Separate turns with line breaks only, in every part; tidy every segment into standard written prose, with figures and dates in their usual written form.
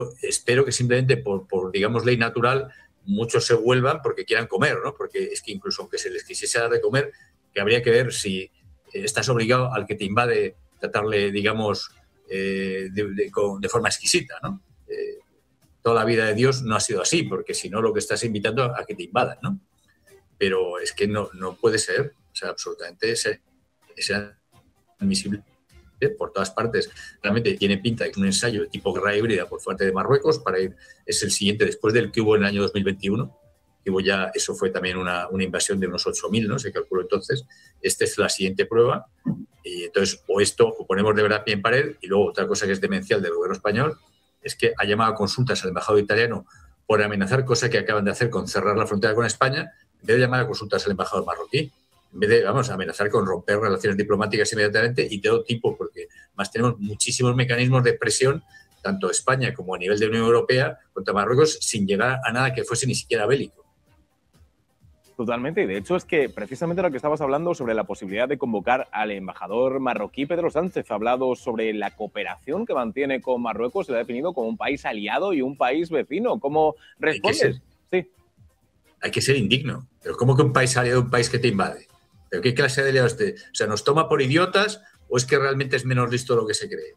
espero que simplemente por digamos, ley natural, muchos se vuelvan porque quieran comer, ¿no? Porque es que incluso aunque se les quisiese dar de comer, que habría que ver si estás obligado al que te invade tratarle, digamos, de forma exquisita, ¿no? Toda la vida de Dios no ha sido así, porque si no lo que estás invitando a que te invadan, ¿no? Pero es que no puede ser, o sea, absolutamente es admisible por todas partes. Realmente tiene pinta de que un ensayo de tipo guerra híbrida por parte de Marruecos para ir, es el siguiente después del que hubo en el año 2021, que hubo ya, eso fue también una invasión de unos 8.000, ¿no? Se calculó entonces. Esta es la siguiente prueba. Y entonces, o ponemos de verdad pie en pared, y luego otra cosa que es demencial del gobierno español es que ha llamado a consultas al embajador italiano por amenazar, cosa que acaban de hacer con cerrar la frontera con España, en vez de llamar a consultas al embajador marroquí, en vez de, amenazar con romper relaciones diplomáticas inmediatamente y de todo tipo, porque más tenemos muchísimos mecanismos de presión, tanto España como a nivel de Unión Europea, contra Marruecos, sin llegar a nada que fuese ni siquiera bélico.
Totalmente, y de hecho es que precisamente lo que estabas hablando sobre la posibilidad de convocar al embajador marroquí Pedro Sánchez ha hablado sobre la cooperación que mantiene con Marruecos, se lo ha definido como un país aliado y un país vecino. ¿Cómo respondes? Sí.
Hay que ser indigno. Pero ¿cómo que un país aliado, un país que te invade? ¿Pero qué clase de aliado es este? O sea, ¿nos toma por idiotas o es que realmente es menos listo de lo que se cree?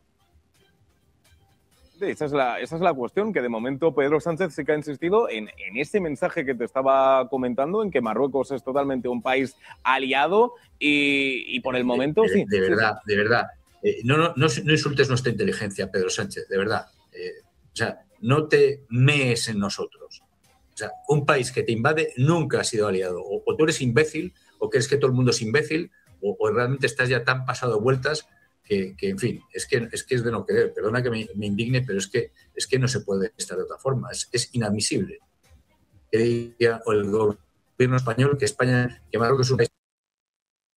Esa es la cuestión, que de momento Pedro Sánchez sí que ha insistido en ese mensaje que te estaba comentando, en que Marruecos es totalmente un país aliado y por el momento sí.
De verdad, de verdad. No insultes nuestra inteligencia, Pedro Sánchez, de verdad. O sea, no te mees en nosotros. O sea, un país que te invade nunca ha sido aliado. O tú eres imbécil, o crees que todo el mundo es imbécil, o realmente estás ya tan pasado de vueltas que en fin, es que es de no querer. Perdona que me indigne, pero es que no se puede estar de otra forma. Es inadmisible. Que diga el gobierno español que Marruecos es un país